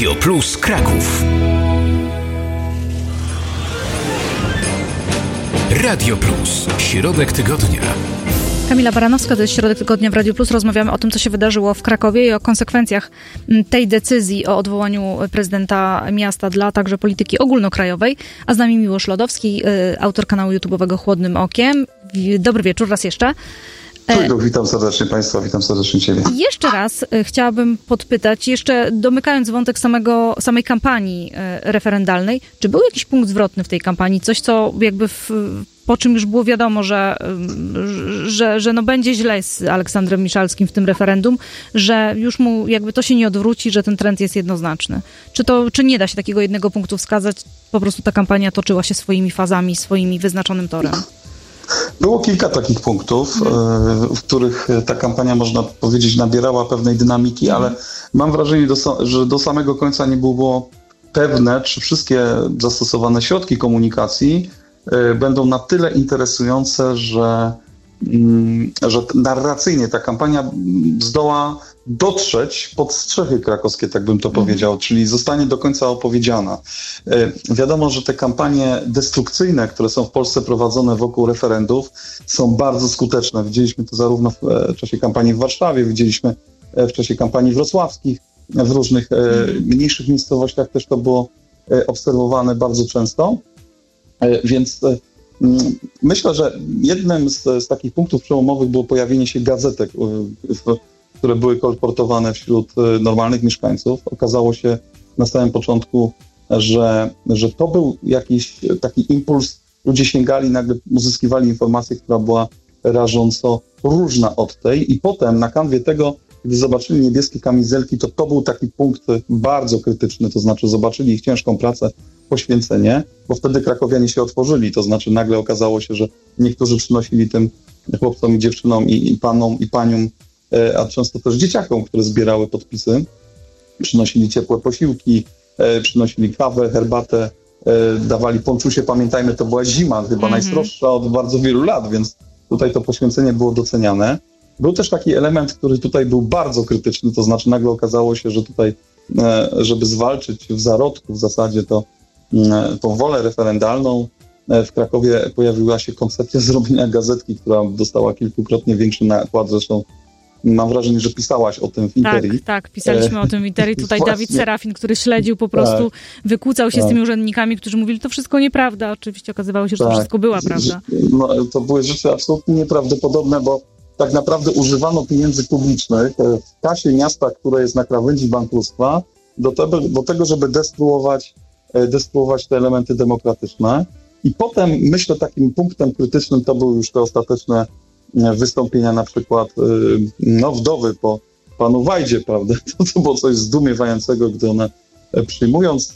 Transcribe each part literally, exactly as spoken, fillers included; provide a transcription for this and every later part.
Radio Plus Kraków. Radio Plus. Środek tygodnia. Kamila Baranowska, to jest Środek Tygodnia w Radiu Plus. Rozmawiamy o tym, co się wydarzyło w Krakowie i o konsekwencjach tej decyzji o odwołaniu prezydenta miasta dla także polityki ogólnokrajowej. A z nami Miłosz Lodowski, autor kanału YouTube'owego Chłodnym Okiem. Dobry wieczór raz jeszcze. Witam serdecznie Państwa, witam serdecznie Ciebie. Jeszcze raz chciałabym podpytać, jeszcze domykając wątek samego, samej kampanii referendalnej, czy był jakiś punkt zwrotny w tej kampanii? Coś, co jakby w, po czym już było wiadomo, że, że, że no będzie źle z Aleksandrem Miszalskim w tym referendum, że już mu jakby to się nie odwróci, że ten trend jest jednoznaczny. Czy to, czy nie da się takiego jednego punktu wskazać? Po prostu ta kampania toczyła się swoimi fazami, swoimi wyznaczonym torem. Było kilka takich punktów, w których ta kampania, można powiedzieć, nabierała pewnej dynamiki, ale mam wrażenie, że do samego końca nie było pewne, czy wszystkie zastosowane środki komunikacji będą na tyle interesujące, że, że narracyjnie ta kampania zdoła dotrzeć pod strzechy krakowskie, tak bym to mm. powiedział, czyli zostanie do końca opowiedziana. Wiadomo, że te kampanie destrukcyjne, które są w Polsce prowadzone wokół referendów, są bardzo skuteczne. Widzieliśmy to zarówno w czasie kampanii w Warszawie, widzieliśmy w czasie kampanii wrocławskich, w różnych mm. mniejszych miejscowościach też to było obserwowane bardzo często. Więc myślę, że jednym z, z takich punktów przełomowych było pojawienie się gazetek, w, które były kolportowane wśród normalnych mieszkańców. Okazało się na samym początku, że, że to był jakiś taki impuls. Ludzie sięgali, nagle uzyskiwali informację, która była rażąco różna od tej i potem na kanwie tego, gdy zobaczyli niebieskie kamizelki, to to był taki punkt bardzo krytyczny, to znaczy zobaczyli ich ciężką pracę, poświęcenie, bo wtedy krakowianie się otworzyli, to znaczy nagle okazało się, że niektórzy przynosili tym chłopcom i dziewczynom i, i panom i paniom, e, a często też dzieciakom, które zbierały podpisy, przynosili ciepłe posiłki, e, przynosili kawę, herbatę, e, dawali ponczusie, pamiętajmy, to była zima, chyba mm-hmm. najsroższa od bardzo wielu lat, więc tutaj to poświęcenie było doceniane. Był też taki element, który tutaj był bardzo krytyczny, to znaczy nagle okazało się, że tutaj, e, żeby zwalczyć w zarodku w zasadzie to tą wolę referendalną, w Krakowie pojawiła się koncepcja zrobienia gazetki, która dostała kilkukrotnie większy nakład. Zresztą mam wrażenie, że pisałaś o tym w Interii. Tak, tak, pisaliśmy e... o tym w Interii. Tutaj Właśnie. Dawid Serafin, który śledził po prostu, tak, wykłócał się tak. z tymi urzędnikami, którzy mówili, to wszystko nieprawda. Oczywiście okazywało się, że tak. to wszystko była prawda. No, to były rzeczy absolutnie nieprawdopodobne, bo tak naprawdę używano pieniędzy publicznych w kasie miasta, które jest na krawędzi bankructwa, do tego, do tego żeby destruować destruować te elementy demokratyczne. I potem, myślę, takim punktem krytycznym to były już te ostateczne wystąpienia, na przykład no, wdowy po panu Wajdzie, prawda? To, to było coś zdumiewającego, gdy ona, przyjmując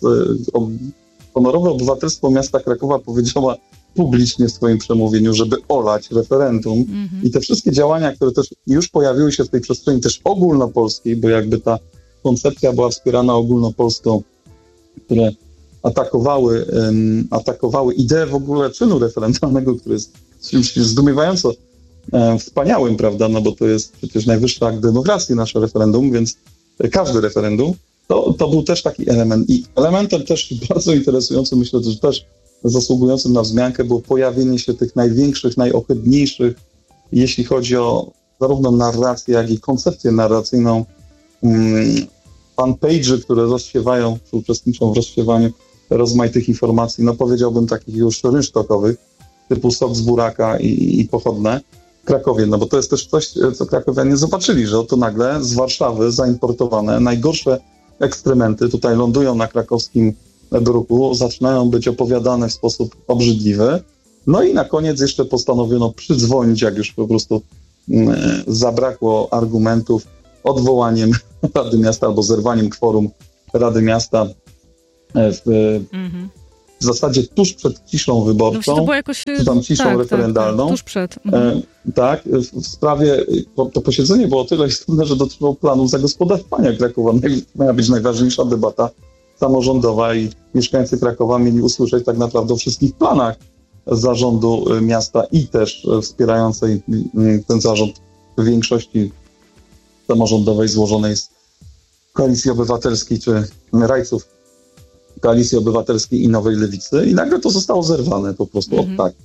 honorowe obywatelstwo miasta Krakowa, powiedziała publicznie w swoim przemówieniu, żeby olać referendum. Mm-hmm. I te wszystkie działania, które też już pojawiły się w tej przestrzeni też ogólnopolskiej, bo jakby ta koncepcja była wspierana ogólnopolską, które atakowały, um, atakowały ideę w ogóle czynu referendalnego, który jest czymś zdumiewająco um, wspaniałym, prawda, no bo to jest przecież najwyższy akt demokracji, nasze referendum, więc każdy referendum, to, to był też taki element. I elementem też bardzo interesującym, myślę, że też zasługującym na wzmiankę było pojawienie się tych największych, najohydniejszych, jeśli chodzi o zarówno narrację, jak i koncepcję narracyjną, um, fanpage'y, które rozsiewają, czy uczestniczą w rozsiewaniu rozmaitych informacji, no powiedziałbym takich już rynsztokowych, typu sok z buraka i, i pochodne w Krakowie, no bo to jest też coś, co krakowianie zobaczyli, że oto nagle z Warszawy zaimportowane najgorsze ekstrementy tutaj lądują na krakowskim bruku, zaczynają być opowiadane w sposób obrzydliwy, no i na koniec jeszcze postanowiono przydzwonić, jak już po prostu mm, zabrakło argumentów, odwołaniem Rady Miasta albo zerwaniem kworum Rady Miasta w, mm-hmm. w zasadzie tuż przed ciszą wyborczą, no, to było jakoś, czy tam ciszą tak, referendalną. Tak, tak, tuż przed. Mm-hmm. E, tak, w, w sprawie, to, to posiedzenie było tyle istotne, że dotyczyło planu zagospodarowania Krakowa. Miała być najważniejsza debata samorządowa i mieszkańcy Krakowa mieli usłyszeć tak naprawdę o wszystkich planach zarządu miasta i też wspierającej ten zarząd w większości samorządowej złożonej z Koalicji Obywatelskiej, czy rajców Koalicji Obywatelskiej i Nowej Lewicy i nagle to zostało zerwane po prostu mm-hmm. od tak.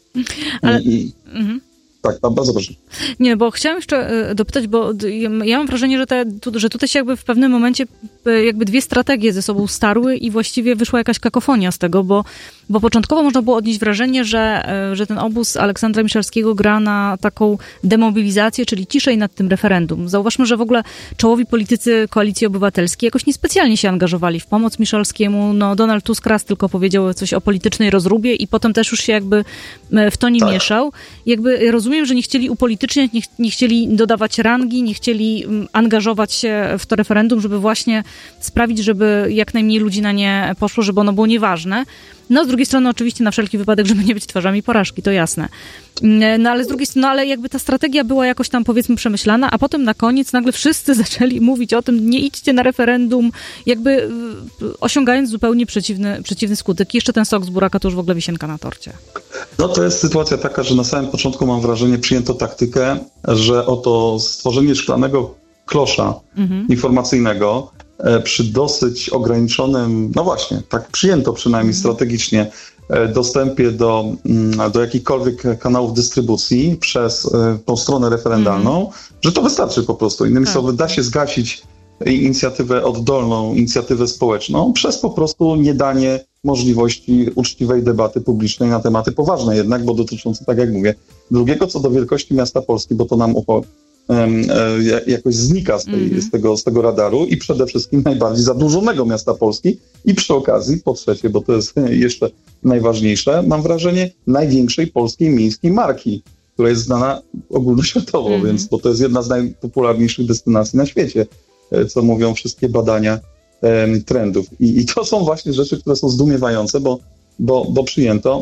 Ale... I, i... Mm-hmm. Tak, tam bardzo proszę. Nie, bo chciałam jeszcze dopytać, bo ja mam wrażenie, że, te, że tutaj się jakby w pewnym momencie jakby dwie strategie ze sobą starły i właściwie wyszła jakaś kakofonia z tego, bo, bo początkowo można było odnieść wrażenie, że, że ten obóz Aleksandra Miszalskiego gra na taką demobilizację, czyli ciszej nad tym referendum. Zauważmy, że w ogóle czołowi politycy Koalicji Obywatelskiej jakoś niespecjalnie się angażowali w pomoc Miszalskiemu. No, Donald Tusk raz tylko powiedział coś o politycznej rozróbie i potem też już się jakby w to nie tak. mieszał. Jakby rozumiem, że nie chcieli upolityczniać, nie, nie chcieli dodawać rangi, nie chcieli angażować się w to referendum, żeby właśnie sprawić, żeby jak najmniej ludzi na nie poszło, żeby ono było nieważne. No, z drugiej strony oczywiście na wszelki wypadek, żeby nie być twarzami porażki, to jasne. No, ale z drugiej strony, no, ale jakby ta strategia była jakoś tam, powiedzmy, przemyślana, a potem na koniec nagle wszyscy zaczęli mówić o tym, nie idźcie na referendum, jakby osiągając zupełnie przeciwny, przeciwny skutek. I jeszcze ten sok z buraka to już w ogóle wisienka na torcie. No to jest sytuacja taka, że na samym początku mam wrażenie, przyjęto taktykę, że oto stworzenie szklanego klosza mhm. informacyjnego przy dosyć ograniczonym, no właśnie, tak przyjęto przynajmniej mhm. strategicznie, dostępie do, do jakichkolwiek kanałów dystrybucji przez tą stronę referendalną, mhm. że to wystarczy po prostu. Innymi tak. słowy, da się zgasić inicjatywę oddolną, inicjatywę społeczną przez po prostu niedanie możliwości uczciwej debaty publicznej na tematy poważne jednak, bo dotyczące, tak jak mówię, drugiego co do wielkości miasta Polski, bo to nam ucho, um, e, jakoś znika z, tej, mm-hmm. z, tego, z tego radaru i przede wszystkim najbardziej zadłużonego miasta Polski i przy okazji, po trzecie, bo to jest jeszcze najważniejsze, mam wrażenie największej polskiej miejskiej marki, która jest znana ogólnoświatowo, mm-hmm. więc bo to jest jedna z najpopularniejszych destynacji na świecie, co mówią wszystkie badania em, trendów. I, I to są właśnie rzeczy, które są zdumiewające, bo, bo, bo przyjęto,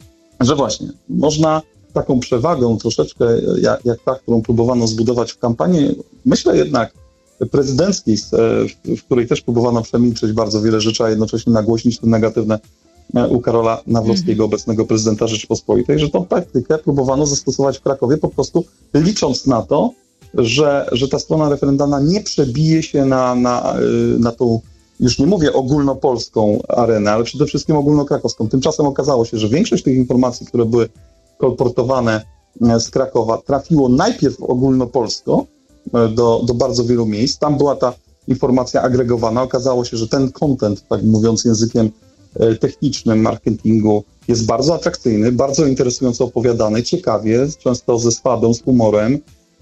że właśnie można taką przewagą troszeczkę, jak, jak ta, którą próbowano zbudować w kampanii, myślę jednak prezydenckiej, w której też próbowano przemilczeć bardzo wiele rzeczy, a jednocześnie nagłośnić te negatywne u Karola Nawrockiego, mm-hmm. obecnego prezydenta Rzeczypospolitej, że tą taktykę próbowano zastosować w Krakowie po prostu licząc na to, że, że ta strona referendalna nie przebije się na, na, na tą, już nie mówię ogólnopolską arenę, ale przede wszystkim ogólnokrakowską. Tymczasem okazało się, że większość tych informacji, które były kolportowane z Krakowa, trafiło najpierw ogólnopolsko do, do bardzo wielu miejsc. Tam była ta informacja agregowana. Okazało się, że ten content, tak mówiąc językiem technicznym marketingu, jest bardzo atrakcyjny, bardzo interesująco opowiadany, ciekawie, często ze swadą, z humorem,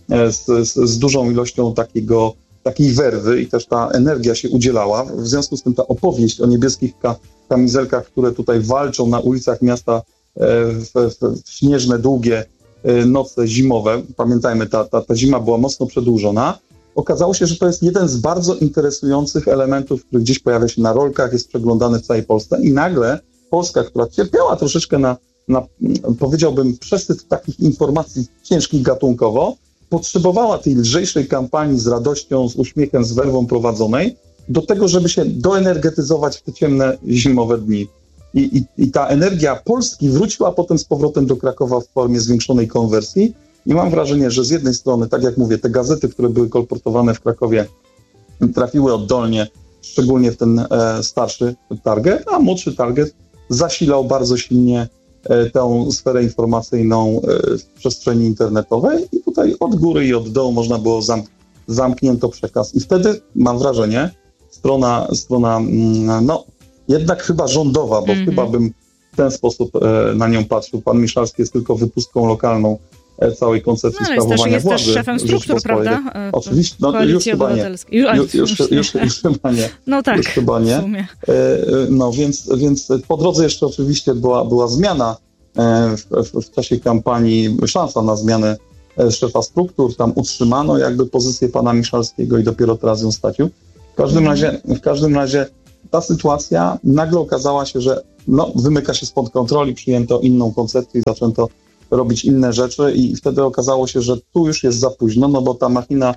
Z, z, z dużą ilością takiego, takiej werwy i też ta energia się udzielała. W związku z tym ta opowieść o niebieskich ka- kamizelkach, które tutaj walczą na ulicach miasta w, w, w śnieżne, długie noce zimowe, pamiętajmy, ta, ta, ta zima była mocno przedłużona, okazało się, że to jest jeden z bardzo interesujących elementów, który gdzieś pojawia się na rolkach, jest przeglądany w całej Polsce i nagle Polska, która cierpiała troszeczkę na, na powiedziałbym, przesyt takich informacji ciężkich gatunkowo, potrzebowała tej lżejszej kampanii z radością, z uśmiechem, z werwą prowadzonej do tego, żeby się doenergetyzować w te ciemne, zimowe dni. I, i, i ta energia Polski wróciła potem z powrotem do Krakowa w formie zwiększonej konwersji i mam wrażenie, że z jednej strony, tak jak mówię, te gazety, które były kolportowane w Krakowie, trafiły oddolnie, szczególnie w ten e, starszy target, a młodszy target zasilał bardzo silnie tę sferę informacyjną w przestrzeni internetowej i tutaj od góry i od dołu można było zamk- zamknięto przekaz. I wtedy mam wrażenie, strona, strona no jednak chyba rządowa, bo mm-hmm. chyba bym w ten sposób na nią patrzył. Pan Miszalski jest tylko wypustką lokalną całej koncepcji no, sprawowania jest władzy. Jest też szefem struktur, prawda? Oczywiście, no już chyba nie. Już, już, już, już, już chyba nie. No tak, już chyba nie. w sumie. No więc, więc po drodze jeszcze oczywiście była, była zmiana w, w, w czasie kampanii, szansa na zmianę szefa struktur, tam utrzymano jakby pozycję pana Miszalskiego i dopiero teraz ją stracił. W każdym mm. razie, w każdym razie ta sytuacja nagle okazała się, że no, wymyka się spod kontroli, przyjęto inną koncepcję i zaczęto robić inne rzeczy i wtedy okazało się, że tu już jest za późno, no bo ta machina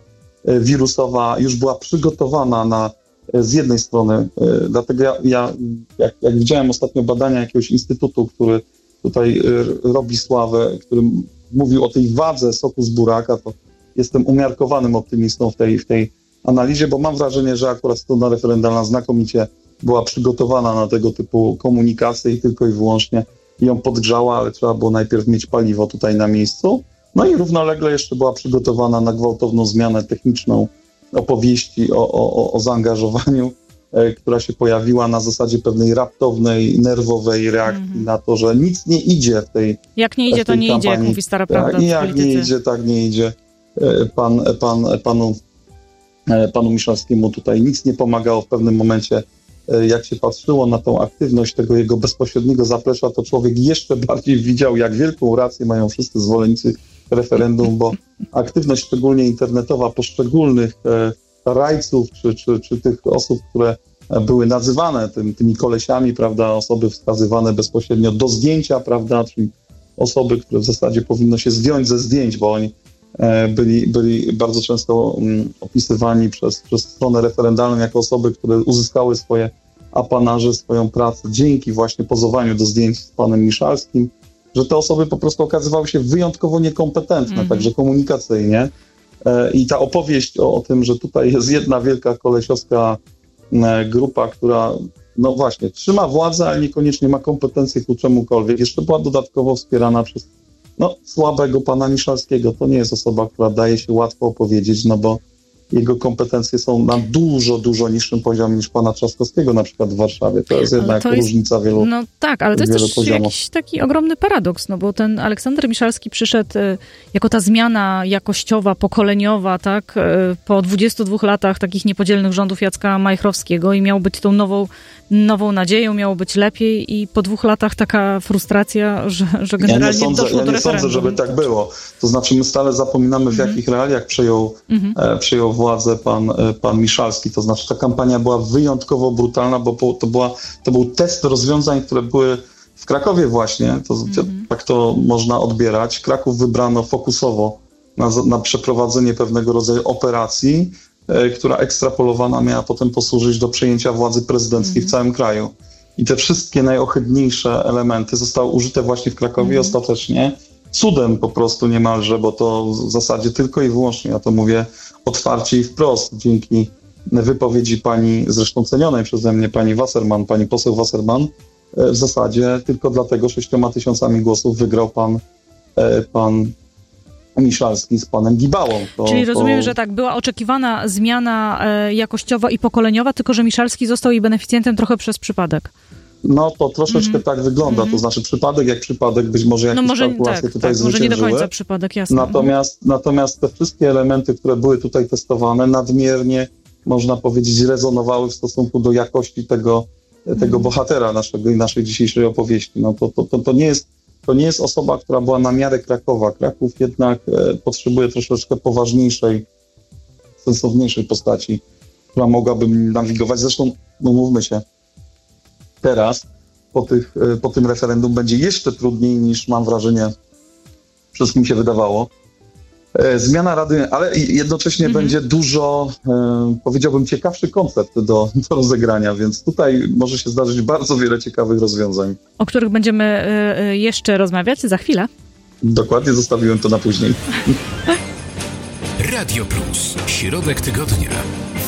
wirusowa już była przygotowana na, z jednej strony, dlatego ja, ja jak, jak widziałem ostatnio badania jakiegoś instytutu, który tutaj robi sławę, który mówił o tej wadze soku z buraka, to jestem umiarkowanym optymistą w tej, w tej analizie, bo mam wrażenie, że akurat strona referendalna znakomicie była przygotowana na tego typu komunikację i tylko i wyłącznie ją podgrzała, ale trzeba było najpierw mieć paliwo tutaj na miejscu. No i równolegle jeszcze była przygotowana na gwałtowną zmianę techniczną opowieści o, o, o zaangażowaniu, e, która się pojawiła na zasadzie pewnej raptownej, nerwowej reakcji mm. na to, że nic nie idzie w tej Jak nie idzie, to nie kampanii. idzie, jak mówi stara prawda. Tak, jak nie idzie, tak nie idzie. E, pan, pan, panu, e, panu Miszalskiemu tutaj nic nie pomagało w pewnym momencie. E, jak się patrzyło na tą aktywność tego jego bezpośredniego zaplecza, to człowiek jeszcze bardziej widział, jak wielką rację mają wszyscy zwolennicy referendum, bo aktywność szczególnie internetowa poszczególnych e, rajców, czy, czy, czy tych osób, które były nazywane tym, tymi kolesiami, prawda, osoby wskazywane bezpośrednio do zdjęcia, prawda, czyli osoby, które w zasadzie powinno się zdjąć ze zdjęć, bo oni e, byli, byli bardzo często um, opisywani przez, przez stronę referendalną jako osoby, które uzyskały swoje apanaże, swoją pracę dzięki właśnie pozowaniu do zdjęć z panem Miszalskim, że te osoby po prostu okazywały się wyjątkowo niekompetentne, mm. także komunikacyjnie. E, I ta opowieść o, o tym, że tutaj jest jedna wielka kolesiowska e, grupa, która no właśnie trzyma władzę, ale niekoniecznie ma kompetencje ku czemukolwiek, jeszcze była dodatkowo wspierana przez no, słabego pana Miszalskiego. To nie jest osoba, która daje się łatwo opowiedzieć, no bo jego kompetencje są na dużo, dużo niższym poziomie niż pana Trzaskowskiego na przykład w Warszawie. To jest jednak to jest, różnica wielu No tak, ale to jest też poziomów. Jakiś taki ogromny paradoks, no bo ten Aleksander Miszalski przyszedł y, jako ta zmiana jakościowa, pokoleniowa, tak, y, po dwudziestu dwóch latach takich niepodzielnych rządów Jacka Majchrowskiego i miał być tą nową, nową nadzieją, miało być lepiej i po dwóch latach taka frustracja, że, że generalnie ja nie sądzę, doszło ja do nie referendum. sądzę, żeby tak było. To znaczy my stale zapominamy, w Mhm. jakich realiach przejął, Mhm. e, przejął władzę pan, e, pan Miszalski. To znaczy ta kampania była wyjątkowo brutalna, bo po, to, była, to był test rozwiązań, które były w Krakowie właśnie. To, Mhm. Tak to można odbierać. Kraków wybrano fokusowo na, na przeprowadzenie pewnego rodzaju operacji, e, która ekstrapolowana miała potem posłużyć do przejęcia władzy prezydenckiej Mhm. w całym kraju. I te wszystkie najohydniejsze elementy zostały użyte właśnie w Krakowie Mhm. ostatecznie. Cudem po prostu niemalże, bo to w zasadzie tylko i wyłącznie, ja to mówię otwarcie i wprost, dzięki wypowiedzi pani, zresztą cenionej przeze mnie, pani Wasserman, pani poseł Wasserman, w zasadzie tylko dlatego sześcioma tysiącami głosów wygrał pan, pan Miszalski z panem Gibałą. To, Czyli rozumiem, to... że tak, była oczekiwana zmiana e, jakościowa i pokoleniowa, tylko że Miszalski został jej beneficjentem trochę przez przypadek. No to troszeczkę Mhm. tak wygląda, Mhm. to znaczy przypadek jak przypadek, być może jakieś No może kalkulacje tak, tutaj tak, może zwyciężyły. nie do końca przypadek, jasne. Natomiast, natomiast te wszystkie elementy, które były tutaj testowane, nadmiernie, można powiedzieć, rezonowały w stosunku do jakości tego, tego Mhm. bohatera naszego i naszej dzisiejszej opowieści. No to, to, to, to, nie jest, to nie jest osoba, która była na miarę Krakowa. Kraków jednak e, potrzebuje troszeczkę poważniejszej, sensowniejszej postaci, która mogłaby nawigować. Zresztą, no mówmy się, teraz po, tych, po tym referendum będzie jeszcze trudniej niż, mam wrażenie, wszystkim się wydawało. Zmiana Rady, ale jednocześnie mhm. będzie dużo, powiedziałbym, ciekawszy koncept do, do rozegrania, więc tutaj może się zdarzyć bardzo wiele ciekawych rozwiązań. O których będziemy jeszcze rozmawiać za chwilę. Dokładnie, zostawiłem to na później. Radio Plus. Środek tygodnia.